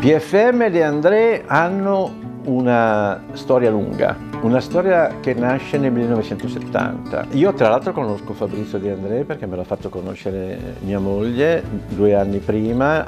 DFM e De André hanno una storia lunga, una storia che nasce nel 1970. Io tra l'altro conosco Fabrizio De André perché me l'ha fatto conoscere mia moglie 2 anni prima